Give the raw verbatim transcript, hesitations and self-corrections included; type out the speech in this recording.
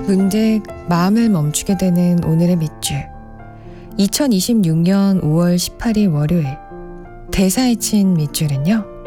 문득 마음을 멈추게 되는 오늘의 밑줄. 이천이십육 년 오월 십팔일 월요일. 대사에 친 밑줄은요.